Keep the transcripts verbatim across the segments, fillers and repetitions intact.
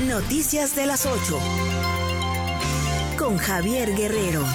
Noticias de las ocho. Con Javier Guerrero.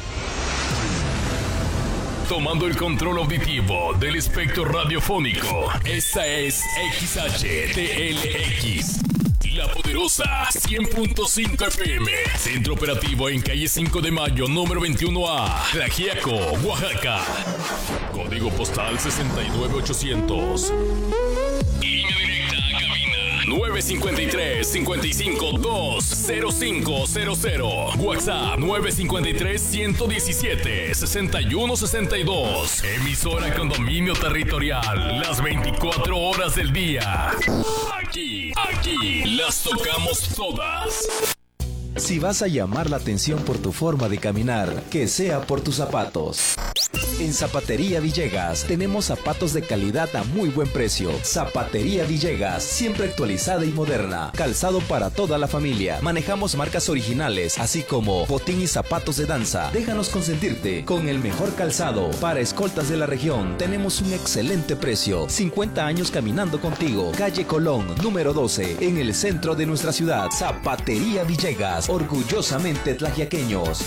Tomando el control auditivo del espectro radiofónico. Esta es X H T L X. La Poderosa cien punto cinco F M. Centro operativo en calle cinco de mayo, número veintiuno A. Tlaxiaco, Oaxaca. Código postal sesenta y nueve ochocientos. Línea directa a cabina nueve cinco tres, cinco cinco dos, cero cinco cero cero. WhatsApp nueve cinco tres, uno uno siete, seis uno seis dos. Emisora con dominio territorial las veinticuatro horas del día. Aquí, aquí las tocamos todas. Si vas a llamar la atención por tu forma de caminar, que sea por tus zapatos. En Zapatería Villegas tenemos zapatos de calidad a muy buen precio. Zapatería Villegas, siempre actualizada y moderna. Calzado para toda la familia. Manejamos marcas originales, así como botín y zapatos de danza. Déjanos consentirte con el mejor calzado. Para escoltas de la región, tenemos un excelente precio. cincuenta años caminando contigo. Calle Colón, número doce, en el centro de nuestra ciudad. Zapatería Villegas, orgullosamente tlaxiaqueños.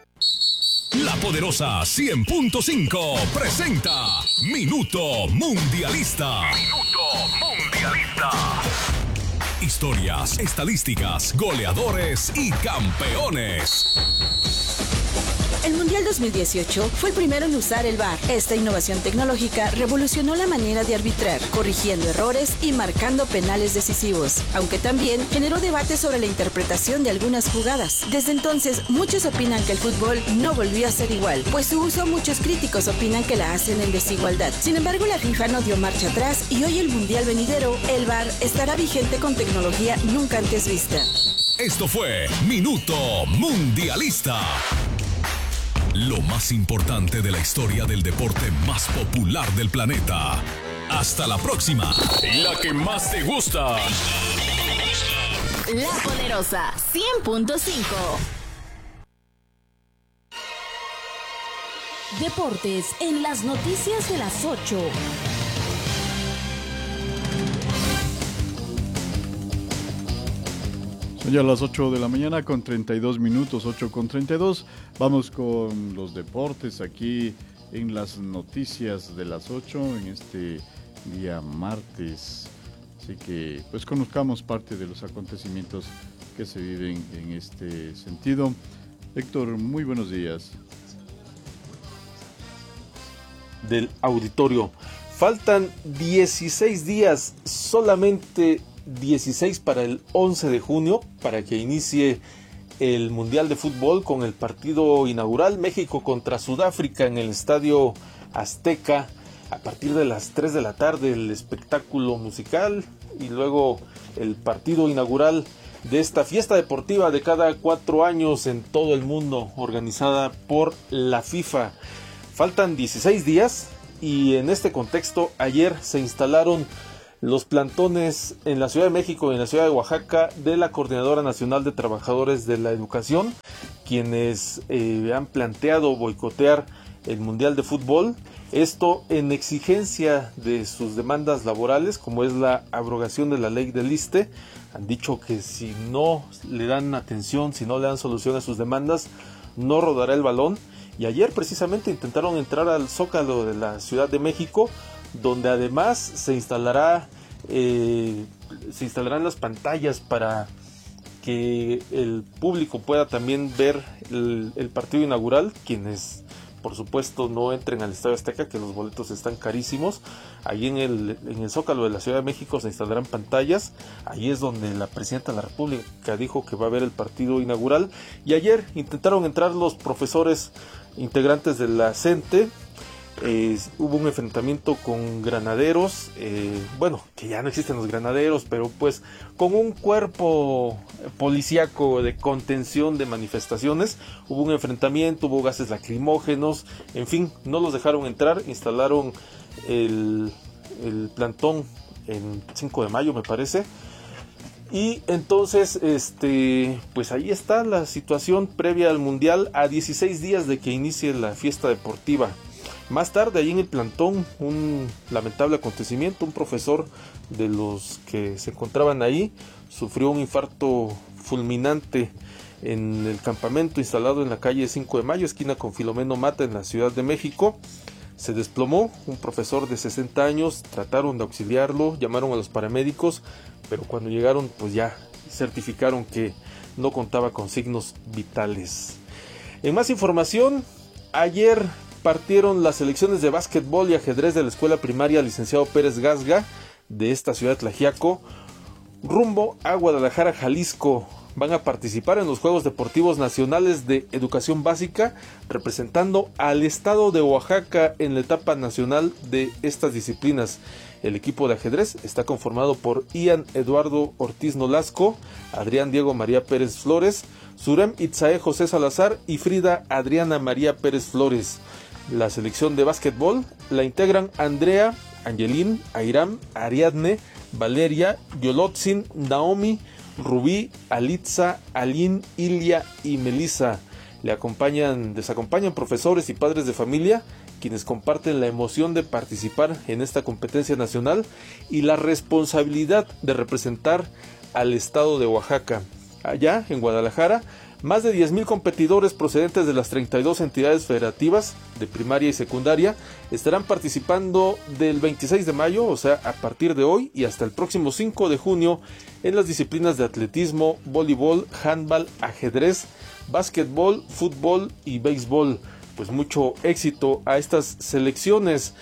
La Poderosa cien punto cinco presenta Minuto Mundialista. Minuto Mundialista. Historias, estadísticas, goleadores y campeones. El Mundial dos mil dieciocho fue el primero en usar el V A R. Esta innovación tecnológica revolucionó la manera de arbitrar, corrigiendo errores y marcando penales decisivos, aunque también generó debate sobre la interpretación de algunas jugadas. Desde entonces, muchos opinan que el fútbol no volvió a ser igual, pues su uso muchos críticos opinan que la hacen en desigualdad. Sin embargo, la FIFA no dio marcha atrás y hoy el Mundial venidero, el V A R, estará vigente con tecnología nunca antes vista. Esto fue Minuto Mundialista. Lo más importante de la historia del deporte más popular del planeta. Hasta la próxima. La que más te gusta. La Poderosa cien punto cinco. Deportes en las noticias de las ocho. Son ya las ocho de la mañana con treinta y dos minutos, ocho con treinta y dos. Vamos con los deportes aquí en las noticias de las ocho en este día martes. Así que pues conozcamos parte de los acontecimientos que se viven en este sentido. Héctor, muy buenos días. Del auditorio. Faltan dieciséis días, solamente dieciséis para el once de junio, para que inicie el Mundial de Fútbol con el partido inaugural México contra Sudáfrica en el Estadio Azteca. A partir de las tres de la tarde el espectáculo musical y luego el partido inaugural de esta fiesta deportiva de cada cuatro años en todo el mundo, organizada por la FIFA. Faltan dieciséis días y en este contexto ayer se instalaron los plantones en la Ciudad de México y en la Ciudad de Oaxaca de la Coordinadora Nacional de Trabajadores de la Educación, quienes eh, han planteado boicotear el Mundial de Fútbol, esto en exigencia de sus demandas laborales, como es la abrogación de la ley del ISSSTE. Han dicho que si no le dan atención, si no le dan solución a sus demandas, no rodará el balón. Y ayer precisamente intentaron entrar al Zócalo de la Ciudad de México, donde además se instalará eh, se instalarán las pantallas para que el público pueda también ver el, el partido inaugural, quienes por supuesto no entren al Estadio Azteca, que los boletos están carísimos. Allí en el, en el Zócalo de la Ciudad de México se instalarán pantallas. Allí es donde la Presidenta de la República dijo que va a haber el partido inaugural. Y ayer intentaron entrar los profesores integrantes de la CENTE. Eh, hubo un enfrentamiento con granaderos, eh, bueno, que ya no existen los granaderos, pero pues con un cuerpo policíaco de contención de manifestaciones. Hubo un enfrentamiento, hubo gases lacrimógenos, en fin, no los dejaron entrar. Instalaron el, el plantón en cinco de mayo, me parece. Y entonces, este, pues ahí está la situación previa al Mundial, a dieciséis días de que inicie la fiesta deportiva. Más tarde, ahí en el plantón, un lamentable acontecimiento. Un profesor de los que se encontraban ahí sufrió un infarto fulminante en el campamento instalado en la calle cinco de mayo, esquina con Filomeno Mata, en la Ciudad de México. Se desplomó un profesor de sesenta años, trataron de auxiliarlo, llamaron a los paramédicos, pero cuando llegaron pues ya certificaron que no contaba con signos vitales. En más información, ayer partieron las selecciones de básquetbol y ajedrez de la escuela primaria Licenciado Pérez Gasga de esta ciudad de Tlaxiaco rumbo a Guadalajara, Jalisco. Van a participar en los Juegos Deportivos Nacionales de Educación Básica, representando al estado de Oaxaca en la etapa nacional de estas disciplinas. El equipo de ajedrez está conformado por Ian Eduardo Ortiz Nolasco, Adrián Diego María Pérez Flores, Surem Itzae José Salazar y Frida Adriana María Pérez Flores. La selección de básquetbol la integran Andrea, Angelín, Airam, Ariadne, Valeria, Yolotzin, Naomi, Rubí, Alitza, Alín, Ilia y Melissa. Le acompañan, les acompañan profesores y padres de familia, quienes comparten la emoción de participar en esta competencia nacional y la responsabilidad de representar al estado de Oaxaca. Allá, en Guadalajara, más de diez mil competidores procedentes de las treinta y dos entidades federativas de primaria y secundaria estarán participando del veintiséis de mayo, o sea, a partir de hoy y hasta el próximo cinco de junio, en las disciplinas de atletismo, voleibol, handball, ajedrez, básquetbol, fútbol y béisbol. Pues mucho éxito a estas selecciones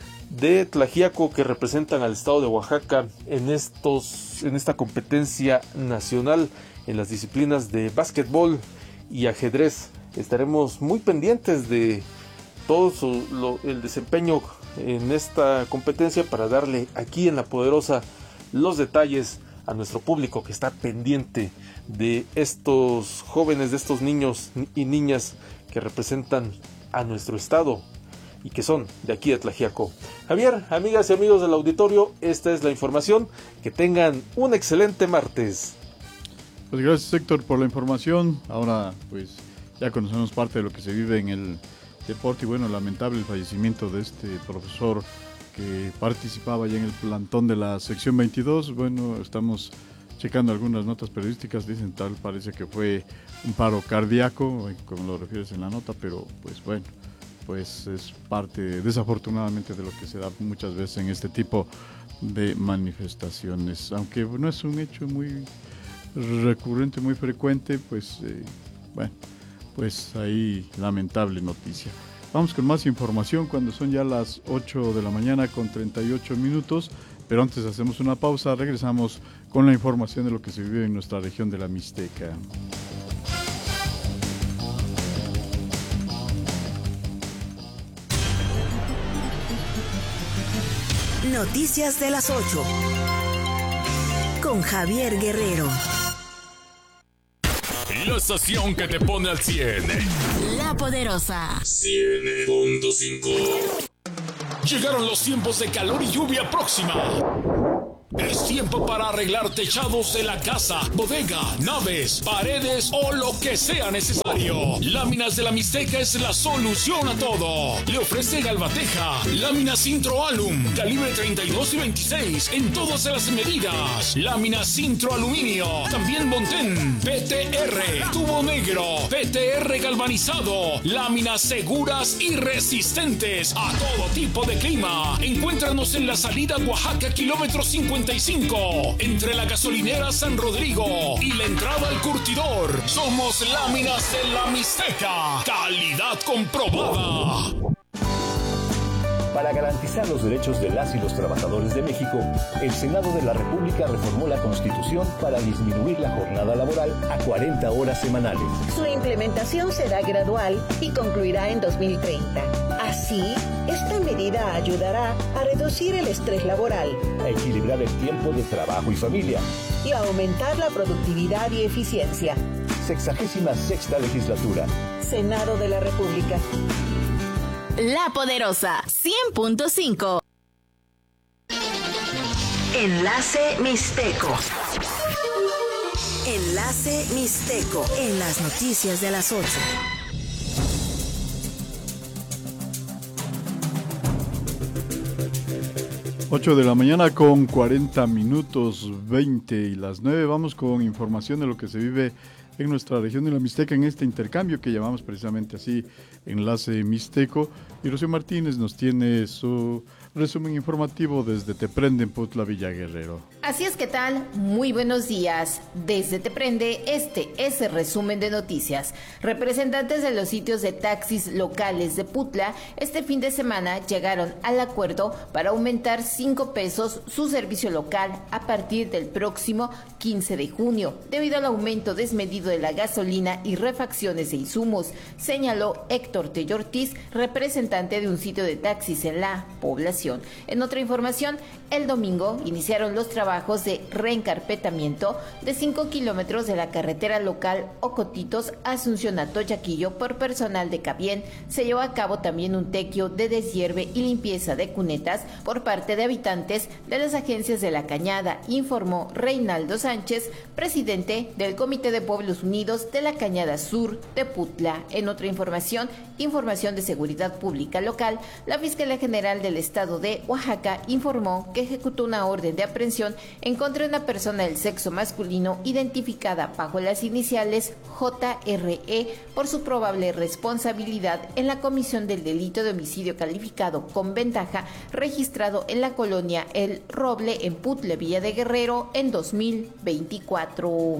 de Tlaxiaco que representan al estado de Oaxaca en estos en esta competencia nacional en las disciplinas de básquetbol y ajedrez. Estaremos muy pendientes de todo su, lo, el desempeño en esta competencia para darle aquí en La Poderosa los detalles a nuestro público que está pendiente de estos jóvenes, de estos niños y niñas que representan a nuestro estado y que son de aquí de Tlaxiaco. Javier, amigas y amigos del auditorio, esta es la información. Que tengan un excelente martes. Pues gracias, Héctor, por la información. Ahora pues ya conocemos parte de lo que se vive en el deporte y bueno, lamentable el fallecimiento de este profesor que participaba ya en el plantón de la sección veintidós. Bueno, estamos checando algunas notas periodísticas, dicen tal, parece que fue un paro cardíaco, como lo refieres en la nota, pero pues bueno, pues es parte desafortunadamente de lo que se da muchas veces en este tipo de manifestaciones, aunque no es un hecho muy recurrente, muy frecuente, pues eh, bueno, pues ahí lamentable noticia. Vamos con más información cuando son ya las ocho de la mañana con treinta y ocho minutos, pero antes hacemos una pausa, regresamos con la información de lo que se vive en nuestra región de la Mixteca. Noticias de las ocho con Javier Guerrero. La estación que te pone al cien. La Poderosa. cien punto cinco. Llegaron los tiempos de calor y lluvia próxima. Es tiempo para arreglar techados de la casa, bodega, naves, paredes o lo que sea necesario. Láminas de la Mixteca es la solución a todo. Le ofrece Galvateja, láminas Intro Alum, calibre treinta y dos y veintiséis en todas las medidas. Láminas Intro Aluminio, también Montén, P T R, tubo negro, P T R galvanizado, láminas seguras y resistentes a todo tipo de clima. Encuéntranos en la salida Oaxaca, kilómetro cincuenta y cinco, entre la gasolinera San Rodrigo y la entrada al curtidor. Somos Láminas de la Mixteca, calidad comprobada. Para garantizar los derechos de las y los trabajadores de México, el Senado de la República reformó la Constitución para disminuir la jornada laboral a cuarenta horas semanales. Su implementación será gradual y concluirá en dos mil treinta. Así, esta medida ayudará a reducir el estrés laboral, a equilibrar el tiempo de trabajo y familia y a aumentar la productividad y eficiencia. Sexagésima sexta legislatura. Senado de la República. La Poderosa, cien punto cinco. Enlace Mixteco. Enlace Mixteco en las noticias de las ocho. ocho de la mañana con cuarenta minutos, veinte y las nueve. Vamos con información de lo que se vive en nuestra región de la Mixteca en este intercambio que llamamos precisamente así, Enlace Mixteco. Y Rocío Martínez nos tiene su resumen informativo desde Te Prende en Putla, Villa Guerrero. Así es, ¿qué tal? Muy buenos días. Desde Te Prende, este es el resumen de noticias. Representantes de los sitios de taxis locales de Putla este fin de semana llegaron al acuerdo para aumentar cinco pesos su servicio local a partir del próximo quince de junio, debido al aumento desmedido de la gasolina y refacciones de insumos, señaló Héctor Tello Ortiz, representante de un sitio de taxis en la población. En otra información, el domingo iniciaron los trabajos de reencarpetamiento de cinco kilómetros de la carretera local Ocotitos Asunción a Toyaquillo por personal de Cabien. Se llevó a cabo también un tequio de deshierve y limpieza de cunetas por parte de habitantes de las agencias de La Cañada, informó Reinaldo Sánchez, presidente del Comité de Pueblos Unidos de La Cañada Sur de Putla. En otra información, información de seguridad pública local, la Fiscalía General del Estado de Oaxaca informó que ejecutó una orden de aprehensión en contra de una persona del sexo masculino identificada bajo las iniciales J R E por su probable responsabilidad en la comisión del delito de homicidio calificado con ventaja registrado en la colonia El Roble en Putla, Villa de Guerrero en dos mil veinticuatro.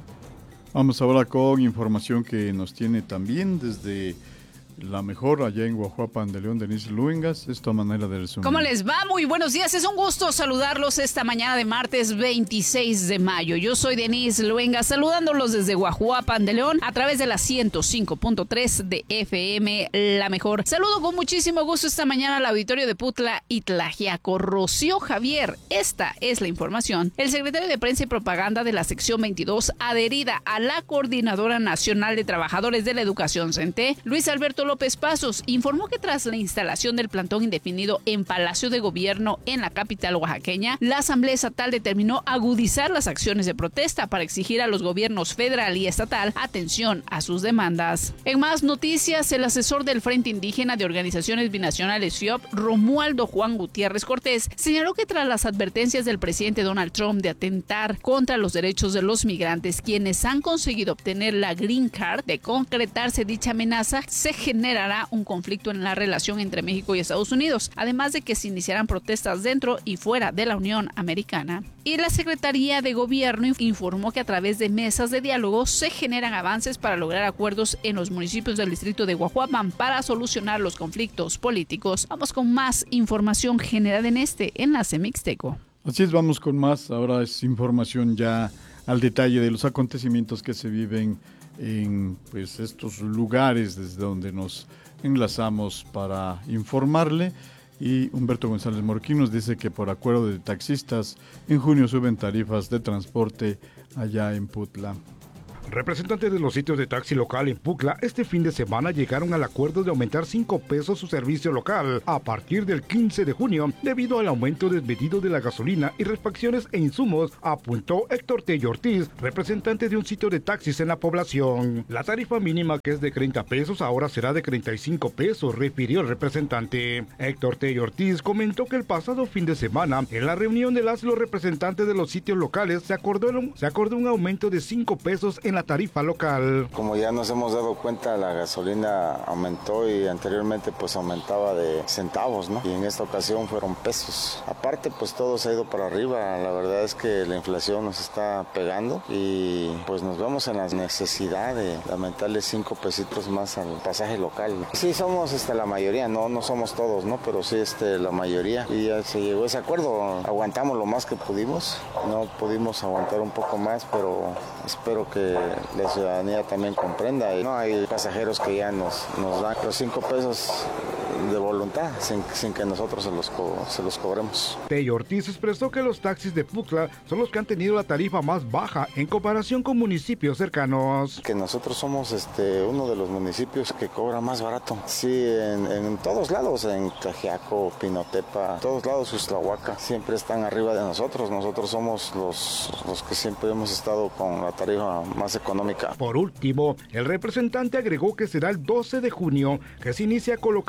Vamos ahora con información que nos tiene también desde La Mejor, allá en Guajuapan de León, Denise Luengas. Esto a manera de resumen. ¿Cómo les va? Muy buenos días. Es un gusto saludarlos esta mañana de martes veintiséis de mayo. Yo soy Denise Luengas, saludándolos desde Guajuapan de León a través de la ciento cinco punto tres de F M La Mejor. Saludo con muchísimo gusto esta mañana al auditorio de Putla y Tlaxiaco. Rocío Javier, esta es la información. El secretario de Prensa y Propaganda de la sección veintidós, adherida a la Coordinadora Nacional de Trabajadores de la Educación CENTE, Luis Alberto López Pasos, informó que tras la instalación del plantón indefinido en Palacio de Gobierno en la capital oaxaqueña, la Asamblea Estatal determinó agudizar las acciones de protesta para exigir a los gobiernos federal y estatal atención a sus demandas. En más noticias, el asesor del Frente Indígena de Organizaciones Binacionales F I O P, Romualdo Juan Gutiérrez Cortés, señaló que tras las advertencias del presidente Donald Trump de atentar contra los derechos de los migrantes, quienes han conseguido obtener la Green Card, de concretarse dicha amenaza, se generará un conflicto en la relación entre México y Estados Unidos, además de que se iniciarán protestas dentro y fuera de la Unión Americana. Y la Secretaría de Gobierno informó que a través de mesas de diálogo se generan avances para lograr acuerdos en los municipios del distrito de Guajuapan para solucionar los conflictos políticos. Vamos con más información generada en este Enlace Mixteco. Así es, vamos con más. Ahora es información ya al detalle de los acontecimientos que se viven en pues estos lugares desde donde nos enlazamos para informarle. Y Humberto González Morquín nos dice que por acuerdo de taxistas en junio suben tarifas de transporte allá en Putla. Representantes de los sitios de taxi local en Putla este fin de semana llegaron al acuerdo de aumentar cinco pesos su servicio local a partir del quince de junio debido al aumento desmedido de la gasolina y refacciones e insumos, apuntó Héctor Tello Ortiz, representante de un sitio de taxis en la población. La tarifa mínima, que es de treinta pesos, ahora será de treinta y cinco pesos, refirió el representante. Héctor Tello Ortiz comentó que el pasado fin de semana, en la reunión de las los representantes de los sitios locales, se acordó, se acordó un aumento de cinco pesos en la tarifa local. Como ya nos hemos dado cuenta, la gasolina aumentó y anteriormente pues aumentaba de centavos, ¿no? Y en esta ocasión fueron pesos. Aparte pues todo se ha ido para arriba, la verdad es que la inflación nos está pegando y pues nos vemos en la necesidad de aumentarle cinco pesitos más al pasaje local. Sí somos este, la mayoría, no, no somos todos, ¿no? Pero sí este, la mayoría y ya se llegó a ese acuerdo, aguantamos lo más que pudimos, no pudimos aguantar un poco más, pero espero que la ciudadanía también comprenda. No hay pasajeros que ya nos, nos dan los cinco pesos de voluntad sin, sin que nosotros se los, co se los cobremos. Tello Ortiz expresó que los taxis de Putla son los que han tenido la tarifa más baja en comparación con municipios cercanos. Que nosotros somos este, uno de los municipios que cobra más barato. Sí, en, en todos lados, en Tlaxiaco, Pinotepa, todos lados, Ixtlahuaca, siempre están arriba de nosotros. Nosotros somos los, los que siempre hemos estado con la tarifa más económica. Por último, el representante agregó que será el doce de junio que se inicia a colocar carteles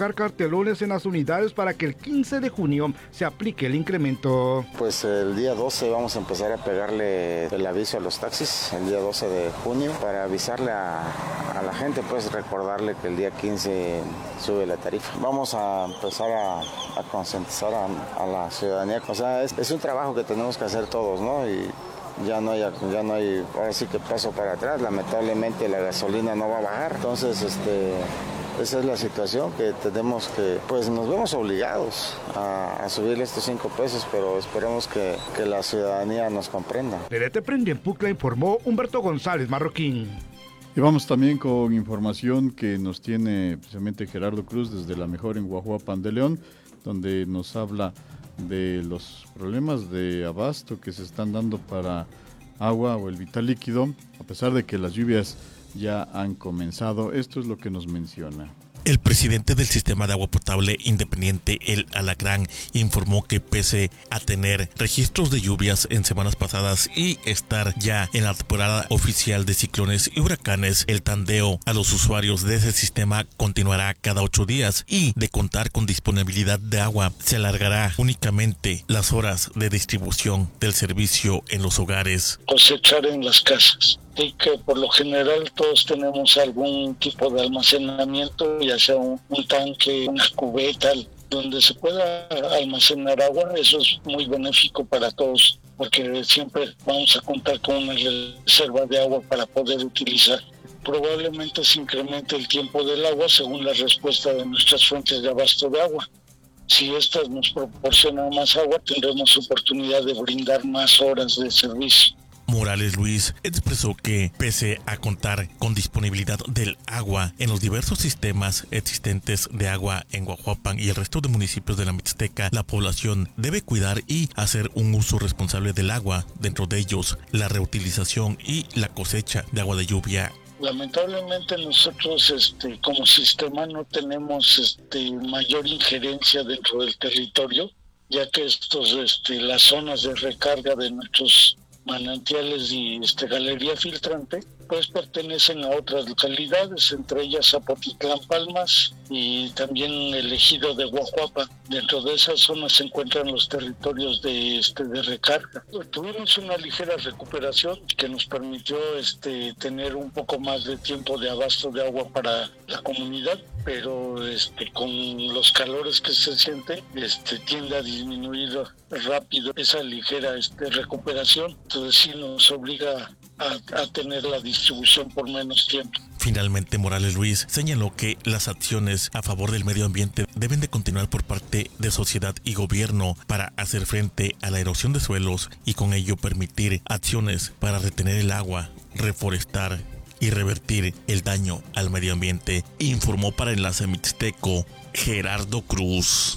lunes en las unidades para que el quince de junio se aplique el incremento. Pues el día doce vamos a empezar a pegarle el aviso a los taxis, el día doce de junio, para avisarle a, a la gente, pues recordarle que el día quince sube la tarifa. Vamos a empezar a, a concientizar a, a la ciudadanía. O sea, es, es un trabajo que tenemos que hacer todos, ¿no? Y ya no hay, ya no hay, ahora sí que paso para atrás. Lamentablemente la gasolina no va a bajar. Entonces, este... esa es la situación que tenemos que, pues nos vemos obligados a, a subirle estos cinco pesos, pero esperemos que, que la ciudadanía nos comprenda. Desde Te Prende en Pucla informó Humberto González Marroquín. Y vamos también con información que nos tiene precisamente Gerardo Cruz desde La Mejor en Guajuapan de León, donde nos habla de los problemas de abasto que se están dando para agua o el vital líquido, a pesar de que las lluvias ya han comenzado. Esto es lo que nos menciona. El presidente del Sistema de Agua Potable Independiente, El Alacrán, informó que pese a tener registros de lluvias en semanas pasadas y estar ya en la temporada oficial de ciclones y huracanes, el tandeo a los usuarios de ese sistema continuará cada ocho días y, de contar con disponibilidad de agua, se alargará únicamente las horas de distribución del servicio en los hogares. Cosechar en las casas. Y que por lo general todos tenemos algún tipo de almacenamiento, ya sea un, un tanque, una cubeta, donde se pueda almacenar agua. Eso es muy benéfico para todos, porque siempre vamos a contar con una reserva de agua para poder utilizar. Probablemente se incremente el tiempo del agua según la respuesta de nuestras fuentes de abasto de agua. Si estas nos proporcionan más agua, tendremos oportunidad de brindar más horas de servicio. Morales Luis expresó que, pese a contar con disponibilidad del agua en los diversos sistemas existentes de agua en Guajuapan y el resto de municipios de la Mixteca, la población debe cuidar y hacer un uso responsable del agua, dentro de ellos la reutilización y la cosecha de agua de lluvia. Lamentablemente nosotros este, como sistema no tenemos este, mayor injerencia dentro del territorio, ya que estos, este, las zonas de recarga de nuestros manantiales y este, galería filtrante pues pertenecen a otras localidades, entre ellas Zapotitlán Palmas y también el ejido de Guajuapan. Dentro de esas zonas se encuentran los territorios de, este, de recarga. Tuvimos una ligera recuperación que nos permitió este, tener un poco más de tiempo de abasto de agua para la comunidad, pero este, con los calores que se sienten este, tiende a disminuir rápido esa ligera este, recuperación. Entonces sí nos obliga a, a tener la distribución por menos tiempo. Finalmente, Morales Luis señaló que las acciones a favor del medio ambiente deben de continuar por parte de sociedad y gobierno para hacer frente a la erosión de suelos y con ello permitir acciones para retener el agua, reforestar y revertir el daño al medio ambiente, informó para Enlace Mixteco Gerardo Cruz.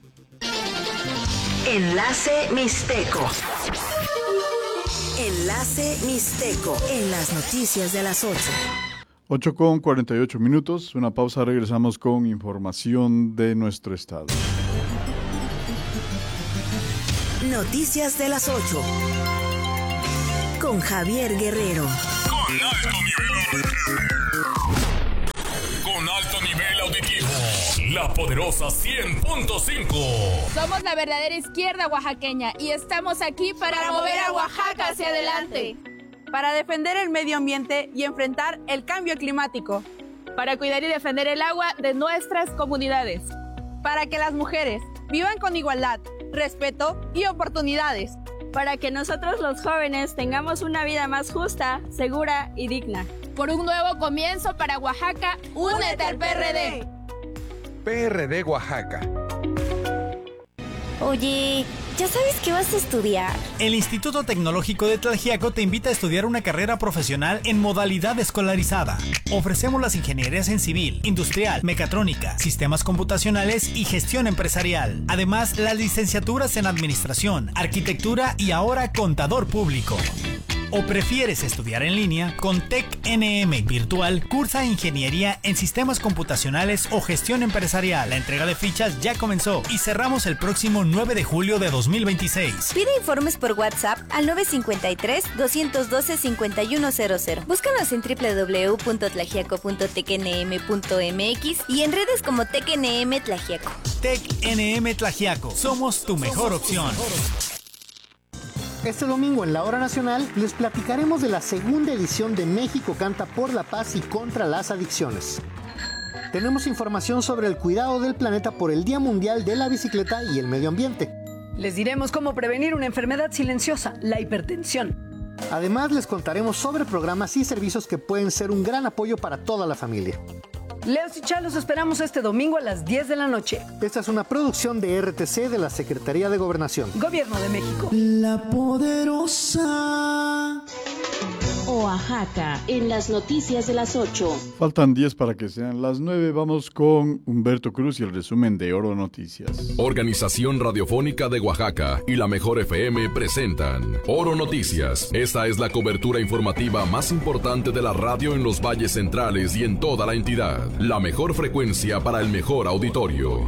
Enlace Mixteco. Enlace Mixteco en las noticias de las ocho. ocho con cuarenta y ocho minutos, una pausa, regresamos con información de nuestro estado. Noticias de las ocho. Con Javier Guerrero. Con alto nivel Con alto nivel auditivo. La poderosa cien punto cinco. Somos la verdadera izquierda oaxaqueña y estamos aquí para, para mover a Oaxaca hacia adelante. Para defender el medio ambiente y enfrentar el cambio climático. Para cuidar y defender el agua de nuestras comunidades. Para que las mujeres vivan con igualdad, respeto y oportunidades. Para que nosotros los jóvenes tengamos una vida más justa, segura y digna. Por un nuevo comienzo para Oaxaca, únete al P R D. P R D Oaxaca. Oye, ¿ya sabes qué vas a estudiar? El Instituto Tecnológico de Tlaljiaco te invita a estudiar una carrera profesional en modalidad escolarizada. Ofrecemos las ingenierías en civil, industrial, mecatrónica, sistemas computacionales y gestión empresarial. Además, las licenciaturas en administración, arquitectura y ahora contador público. ¿O prefieres estudiar en línea? Con T E C N M Virtual, cursa Ingeniería en Sistemas Computacionales o Gestión Empresarial. La entrega de fichas ya comenzó y cerramos el próximo nueve de julio de dos mil veinte. dos mil veintiséis. Pide informes por WhatsApp al nueve cinco tres, dos uno dos, cinco uno cero cero. Búscanos en doble u doble u doble u punto tlaxiaco punto t k n m punto m x y en redes como T K N M Tlaxiaco. T K N M Tlaxiaco. Somos tu mejor opción. Este domingo en la Hora Nacional les platicaremos de la segunda edición de México Canta por la Paz y contra las Adicciones. Tenemos información sobre el cuidado del planeta por el Día Mundial de la Bicicleta y el Medio Ambiente. Les diremos cómo prevenir una enfermedad silenciosa, la hipertensión. Además, les contaremos sobre programas y servicios que pueden ser un gran apoyo para toda la familia. Leos y Chá los esperamos este domingo a las diez de la noche. Esta es una producción de R T C de la Secretaría de Gobernación. Gobierno de México. La Poderosa. Oaxaca, en las noticias de las ocho. Faltan diez para que sean las nueve. Vamos con Humberto Cruz y el resumen de Oro Noticias. Organización Radiofónica de Oaxaca y la Mejor F M presentan Oro Noticias. Esta es la cobertura informativa más importante de la radio en los valles centrales y en toda la entidad. La mejor frecuencia para el mejor auditorio.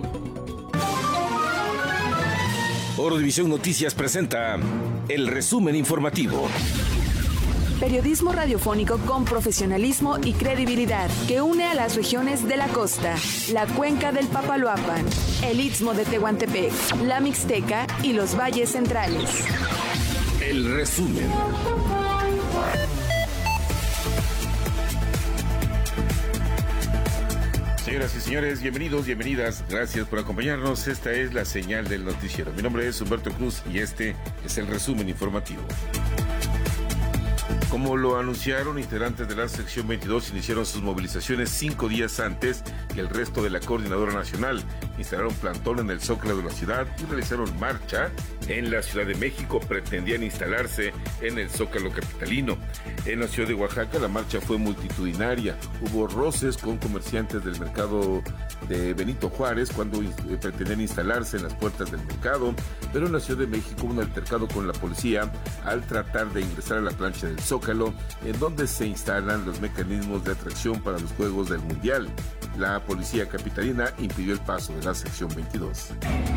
Oro División Noticias presenta el resumen informativo. Periodismo radiofónico con profesionalismo y credibilidad que une a las regiones de la costa, la cuenca del Papaloapan, el Istmo de Tehuantepec, la Mixteca y los valles centrales. El resumen. Señoras y señores, bienvenidos, bienvenidas. Gracias por acompañarnos. Esta es la señal del noticiero. Mi nombre es Humberto Cruz y este es el resumen informativo. Como lo anunciaron, integrantes de la sección veintidós iniciaron sus movilizaciones cinco días antes que el resto de la Coordinadora Nacional. Instalaron plantón en el Zócalo de la ciudad y realizaron marcha en la Ciudad de México. Pretendían instalarse en el Zócalo capitalino. En la ciudad de Oaxaca la marcha fue multitudinaria. Hubo roces con comerciantes del mercado de Benito Juárez cuando pretendían instalarse en las puertas del mercado, pero en la Ciudad de México hubo un altercado con la policía al tratar de ingresar a la plancha del Zócalo, en donde se instalan los mecanismos de atracción para los Juegos del Mundial. La policía capitalina impidió el paso de la sección veintidós.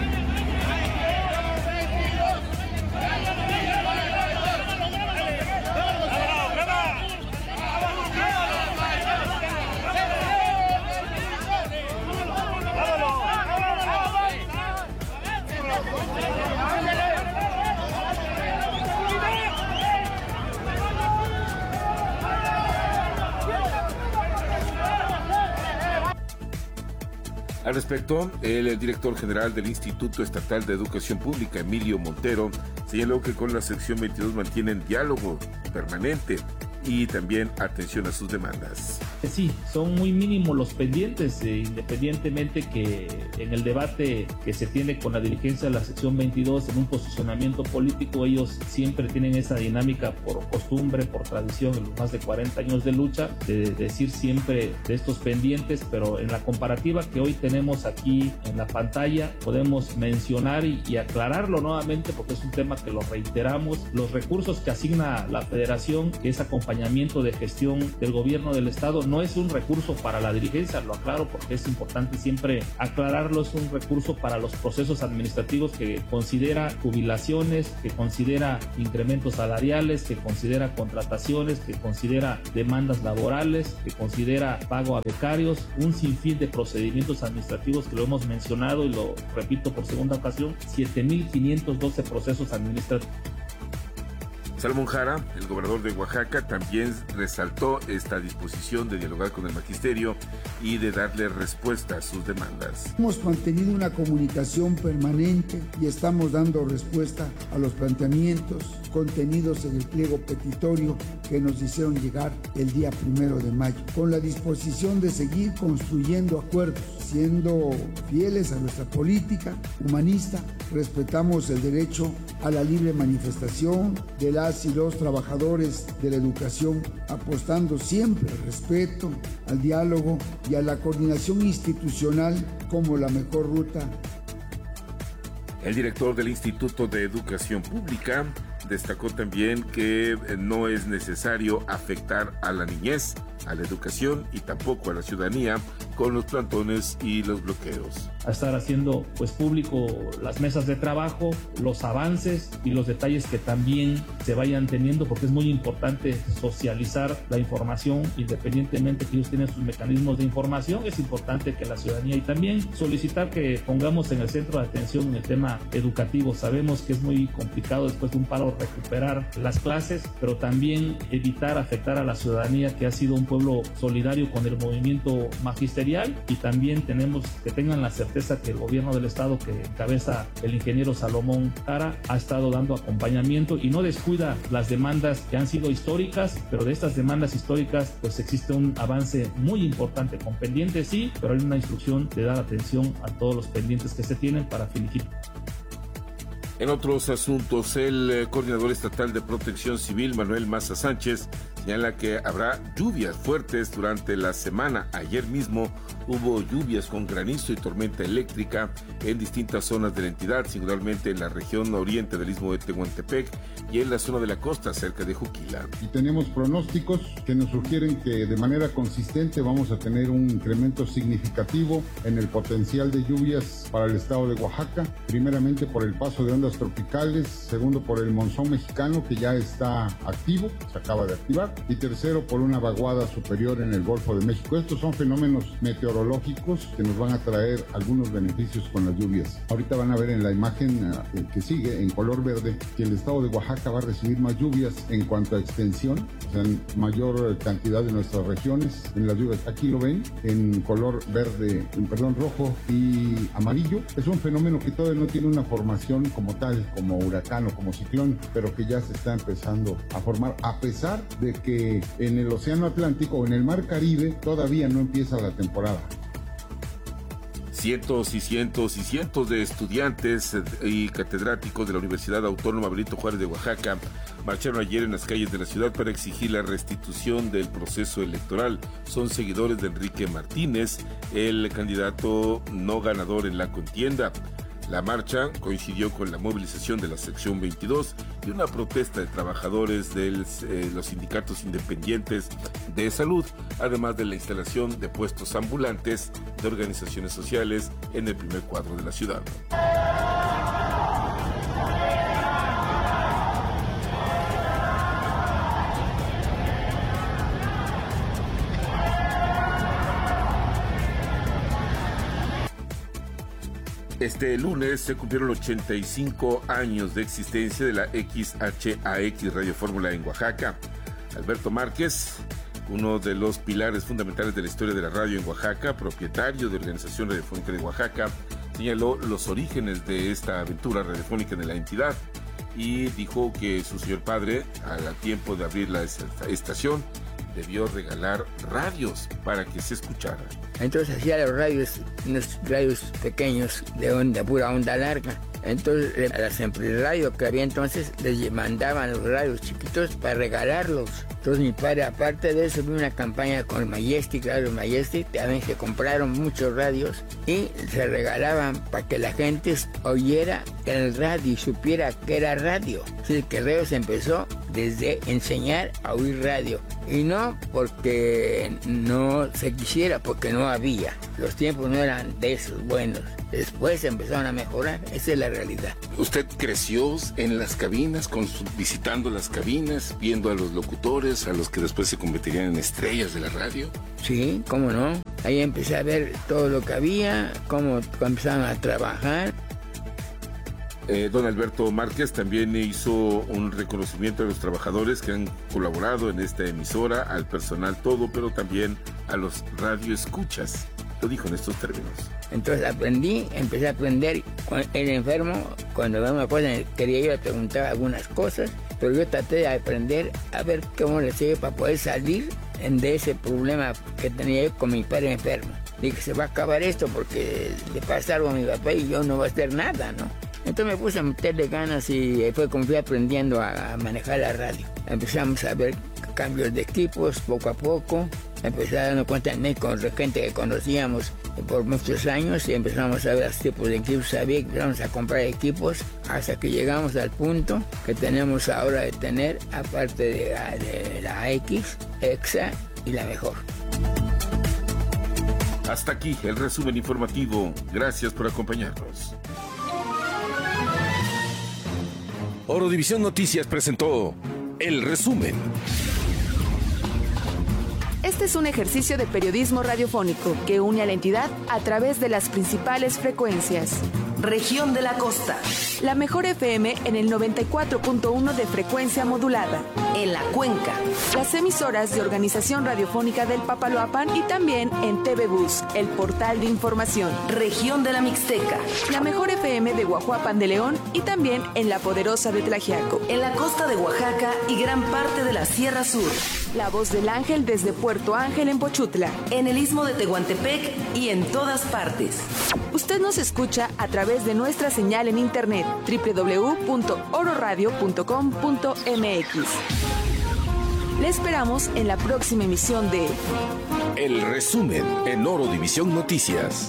Al respecto, el, el director general del Instituto Estatal de Educación Pública, Emilio Montero, señaló que con la sección veintidós mantienen diálogo permanente y también atención a sus demandas. Sí, son muy mínimos los pendientes, eh, independientemente que en el debate que se tiene con la dirigencia de la sección veintidós en un posicionamiento político, ellos siempre tienen esa dinámica por costumbre, por tradición, en los más de cuarenta años de lucha, de decir siempre de estos pendientes, pero en la comparativa que hoy tenemos aquí en la pantalla, podemos mencionar y, y aclararlo nuevamente, porque es un tema que lo reiteramos, los recursos que asigna la federación, que es acompañamiento de gestión del gobierno del estado, no es un recurso para la dirigencia, lo aclaro porque es importante siempre aclararlo, es un recurso para los procesos administrativos que considera jubilaciones, que considera incrementos salariales, que considera contrataciones, que considera demandas laborales, que considera pago a becarios, un sinfín de procedimientos administrativos que lo hemos mencionado y lo repito por segunda ocasión, siete mil quinientos doce procesos administrativos. Salomón Jara, el gobernador de Oaxaca, también resaltó esta disposición de dialogar con el magisterio y de darle respuesta a sus demandas. Hemos mantenido una comunicación permanente y estamos dando respuesta a los planteamientos contenidos en el pliego petitorio que nos hicieron llegar el día primero de mayo, con la disposición de seguir construyendo acuerdos, siendo fieles a nuestra política humanista. Respetamos el derecho a la libre manifestación de las y los trabajadores de la educación, apostando siempre al respeto, al diálogo y a la coordinación institucional como la mejor ruta. El director del Instituto de Educación Pública destacó también que no es necesario afectar a la niñez, a la educación y tampoco a la ciudadanía con los plantones y los bloqueos. A estar haciendo pues público las mesas de trabajo, los avances y los detalles que también se vayan teniendo, porque es muy importante socializar la información independientemente que ellos tienen sus mecanismos de información. Es importante que la ciudadanía, y también solicitar que pongamos en el centro de atención en el tema educativo. Sabemos que es muy complicado después de un paro recuperar las clases, pero también evitar afectar a la ciudadanía, que ha sido un pueblo solidario con el movimiento magisterial, y también tenemos que tengan la certeza que el gobierno del estado que encabeza el ingeniero Salomón Jara ha estado dando acompañamiento y no descuida las demandas que han sido históricas, pero de estas demandas históricas pues existe un avance muy importante con pendientes, sí, pero hay una instrucción de dar atención a todos los pendientes que se tienen para finiquitar. En otros asuntos, el coordinador estatal de Protección Civil, Manuel Maza Sánchez, señala que habrá lluvias fuertes durante la semana. Ayer mismo hubo lluvias con granizo y tormenta eléctrica en distintas zonas de la entidad, singularmente en la región oriente del istmo de Tehuantepec y en la zona de la costa cerca de Juquila. Y tenemos pronósticos que nos sugieren que de manera consistente vamos a tener un incremento significativo en el potencial de lluvias para el estado de Oaxaca, primeramente por el paso de ondas tropicales, segundo por el monzón mexicano que ya está activo, se acaba de activar, y tercero por una vaguada superior en el Golfo de México. Estos son fenómenos meteorológicos que nos van a traer algunos beneficios con las lluvias. Ahorita van a ver en la imagen eh, que sigue en color verde que el estado de Oaxaca va a recibir más lluvias en cuanto a extensión, o sea, en mayor cantidad de nuestras regiones en las lluvias. Aquí lo ven en color verde, perdón, rojo y amarillo. Es un fenómeno que todavía no tiene una formación como tal, como huracán o como ciclón, pero que ya se está empezando a formar, a pesar de que en el Océano Atlántico o en el Mar Caribe todavía no empieza la temporada. Cientos y cientos y cientos de estudiantes y catedráticos de la Universidad Autónoma Benito Juárez de Oaxaca marcharon ayer en las calles de la ciudad para exigir la restitución del proceso electoral. Son seguidores de Enrique Martínez, el candidato no ganador en la contienda. La marcha coincidió con la movilización de la sección veintidós y una protesta de trabajadores de eh, los sindicatos independientes de salud, además de la instalación de puestos ambulantes de organizaciones sociales en el primer cuadro de la ciudad. Este lunes se cumplieron ochenta y cinco años de existencia de la X H A X Radio Fórmula en Oaxaca. Alberto Márquez, uno de los pilares fundamentales de la historia de la radio en Oaxaca, propietario de Organización Radiofónica de Oaxaca, señaló los orígenes de esta aventura radiofónica en la entidad y dijo que su señor padre, al tiempo de abrir la estación, debió regalar radios para que se escuchara. Entonces hacía los radios, unos radios pequeños de onda, pura onda larga. Entonces a las empresas de radio que había entonces les mandaban los radios chiquitos para regalarlos. Entonces mi padre, aparte de eso, vi una campaña con Majestic, Radio Majestic, también se compraron muchos radios y se regalaban para que la gente oyera el radio y supiera que era radio. Así que el radio se empezó desde enseñar a oír radio y no porque no se quisiera, porque no había. Los tiempos no eran de esos buenos. Después empezaron a mejorar, esa es la realidad. ¿Usted creció en las cabinas, con su, visitando las cabinas, viendo a los locutores, a los que después se convertirían en estrellas de la radio? Sí, cómo no. Ahí empecé a ver todo lo que había, cómo empezaron a trabajar. Eh, don Alberto Márquez también hizo un reconocimiento a los trabajadores que han colaborado en esta emisora, al personal todo, pero también a los radioescuchas. Lo dijo en estos términos. Entonces aprendí, empecé a aprender. El enfermo, cuando veo una cosa, quería ir a preguntar algunas cosas, pero yo traté de aprender a ver cómo le sigue para poder salir de ese problema que tenía yo con mi padre enfermo. Dije, se va a acabar esto porque le pasa algo a mi papá y yo no voy a hacer nada, ¿no? Entonces me puse a meterle ganas y fue como fui aprendiendo a, a manejar la radio. Empezamos a ver cambios de equipos poco a poco. Empecé a darnos cuenta en con gente que conocíamos por muchos años y empezamos a ver los tipos de equipos. Sabía que empezamos a comprar equipos hasta que llegamos al punto que tenemos ahora de tener, aparte de la, de la X, Exa y la mejor. Hasta aquí el resumen informativo. Gracias por acompañarnos. Orodivisión Noticias presentó el resumen. Este es un ejercicio de periodismo radiofónico que une a la entidad a través de las principales frecuencias. Región de la Costa. La mejor F M en el noventa y cuatro punto uno de frecuencia modulada. En la Cuenca. Las emisoras de Organización Radiofónica del Papaloapan y también en T V Bus, el portal de información. Región de la Mixteca. La mejor F M de Guajuapan de León y también en la poderosa de Tlaxiaco. En la costa de Oaxaca y gran parte de la Sierra Sur. La voz del ángel desde Puerto Ángel en Pochutla. En el Istmo de Tehuantepec y en todas partes. Usted nos escucha a través de nuestra señal en internet doble u doble u doble u punto oro radio punto com punto m x. Le esperamos en la próxima emisión de El resumen en Orodivisión Noticias.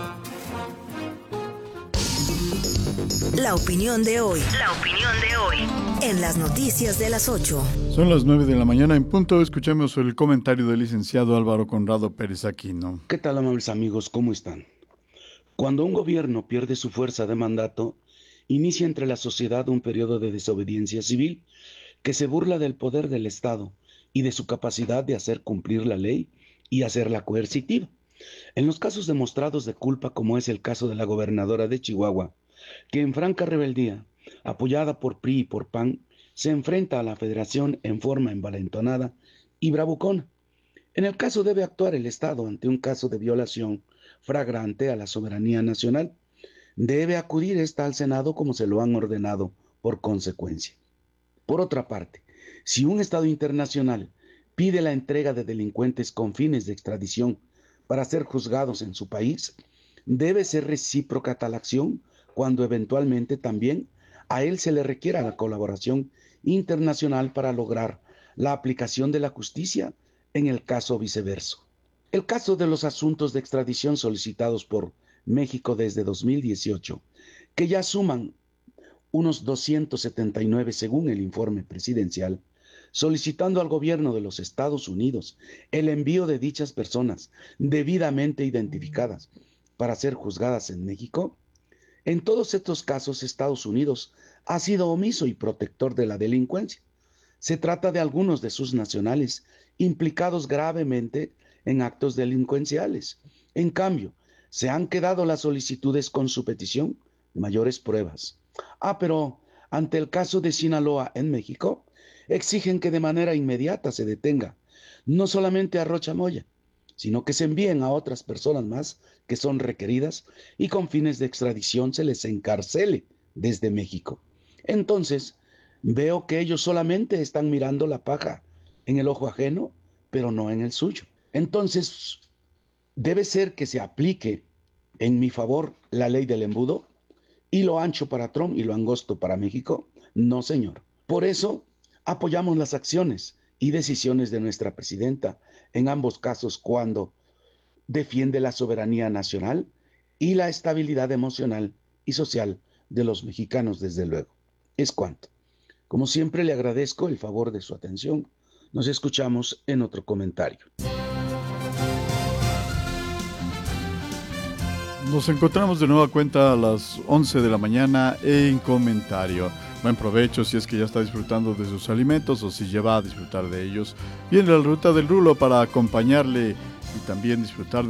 La opinión de hoy. La opinión de hoy. En las noticias de las ocho. Son las nueve de la mañana en punto. Escuchemos el comentario del licenciado Álvaro Conrado Pérez Aquino. ¿Qué tal, amables amigos? ¿Cómo están? Cuando un gobierno pierde su fuerza de mandato, inicia entre la sociedad un periodo de desobediencia civil que se burla del poder del Estado y de su capacidad de hacer cumplir la ley y hacerla coercitiva. En los casos demostrados de culpa, como es el caso de la gobernadora de Chihuahua, que en franca rebeldía, apoyada por P R I y por P A N, se enfrenta a la Federación en forma envalentonada y bravucona. En el caso debe actuar el Estado ante un caso de violación flagrante a la soberanía nacional. Debe acudir ésta al Senado como se lo han ordenado por consecuencia. Por otra parte, si un Estado internacional pide la entrega de delincuentes con fines de extradición para ser juzgados en su país, debe ser recíproca tal acción cuando eventualmente también a él se le requiera la colaboración internacional para lograr la aplicación de la justicia en el caso viceversa. El caso de los asuntos de extradición solicitados por México desde dos mil dieciocho, que ya suman unos doscientos setenta y nueve según el informe presidencial, solicitando al gobierno de los Estados Unidos el envío de dichas personas debidamente identificadas para ser juzgadas en México. En todos estos casos, Estados Unidos ha sido omiso y protector de la delincuencia. Se trata de algunos de sus nacionales implicados gravemente en actos delincuenciales. En cambio, se han quedado las solicitudes con su petición de mayores pruebas. Ah, pero ante el caso de Sinaloa en México, exigen que de manera inmediata se detenga no solamente a Rocha Moya, sino que se envíen a otras personas más que son requeridas y con fines de extradición se les encarcele desde México. Entonces, veo que ellos solamente están mirando la paja en el ojo ajeno, pero no en el suyo. Entonces, debe ser que se aplique en mi favor la ley del embudo y lo ancho para Trump y lo angosto para México. No, señor. Por eso apoyamos las acciones y decisiones de nuestra presidenta en ambos casos cuando defiende la soberanía nacional y la estabilidad emocional y social de los mexicanos, desde luego. Es cuanto. Como siempre, le agradezco el favor de su atención. Nos escuchamos en otro comentario. Nos encontramos de nueva cuenta a las once de la mañana en comentario. Buen provecho si es que ya está disfrutando de sus alimentos o si lleva a disfrutar de ellos. Viene la ruta del rulo para acompañarle y también disfrutar de